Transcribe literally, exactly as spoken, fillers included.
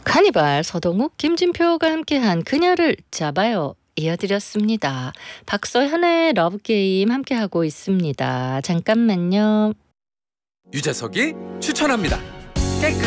카니발 서동욱, 김진표가 함께한 그녀를 잡아요 이어드렸습니다. 박서현의 러브게임 함께하고 있습니다. 잠깐만요. 유재석이 추천합니다.